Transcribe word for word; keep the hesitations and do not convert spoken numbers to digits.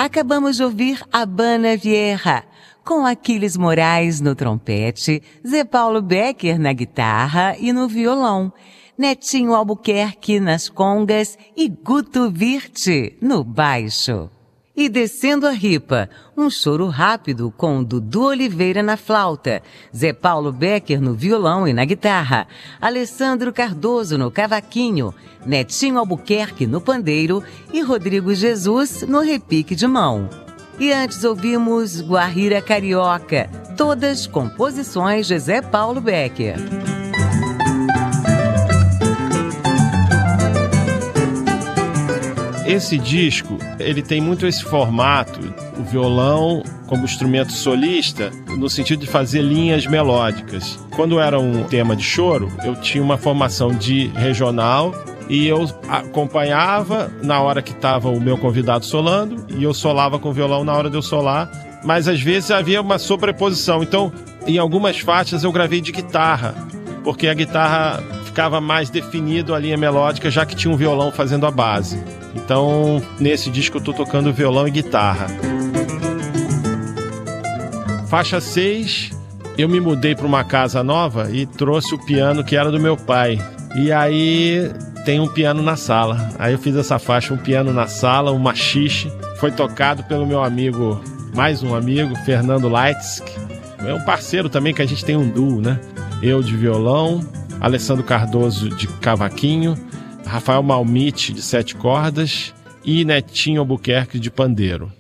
Acabamos de ouvir Habana Vieja, com Aquiles Moraes no trompete, Zé Paulo Becker na guitarra e no violão, Netinho Albuquerque nas congas e Guto Virte no baixo. E Descendo a Ripa, um choro rápido com Dudu Oliveira na flauta, Zé Paulo Becker no violão e na guitarra, Alessandro Cardoso no cavaquinho, Netinho Albuquerque no pandeiro e Rodrigo Jesus no repique de mão. E antes ouvimos Guarrira Carioca, todas composições de Zé Paulo Becker. Esse disco, ele tem muito esse formato, o violão como instrumento solista, no sentido de fazer linhas melódicas. Quando era um tema de choro, eu tinha uma formação de regional e eu acompanhava na hora que estava o meu convidado solando e eu solava com o violão na hora de eu solar, mas às vezes havia uma sobreposição. Então, em algumas faixas eu gravei de guitarra, porque a guitarra ficava mais definido a linha melódica, já que tinha um violão fazendo a base. Então, nesse disco eu tô tocando violão e guitarra. Faixa seis, eu me mudei para uma casa nova e trouxe o piano que era do meu pai. E aí tem um piano na sala. Aí eu fiz essa faixa, um piano na sala, um machixe. Foi tocado pelo meu amigo, mais um amigo, Fernando Leitsk. É um parceiro também, que a gente tem um duo, né? Eu de violão, Alessandro Cardoso de cavaquinho, Rafael Malmite de sete cordas e Netinho Albuquerque de pandeiro.